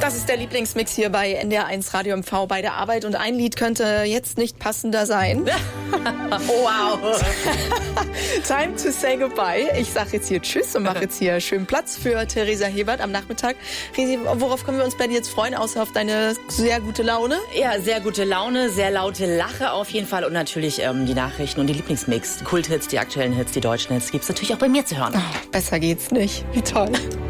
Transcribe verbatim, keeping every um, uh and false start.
Das ist der Lieblingsmix hier bei N D R eins Radio M V bei der Arbeit und ein Lied könnte jetzt nicht passender sein. Wow. Time to say goodbye. Ich sage jetzt hier Tschüss und mache jetzt hier schön Platz für Theresa Hebert am Nachmittag. Resi, worauf können wir uns bei dir jetzt freuen, außer auf deine sehr gute Laune? Ja, sehr gute Laune, sehr laute Lache auf jeden Fall und natürlich ähm, die Nachrichten und die Lieblingsmix. Die Kulthits, die aktuellen Hits, die deutschen Hits gibt's natürlich auch bei mir zu hören. Oh, besser geht's nicht. Wie toll.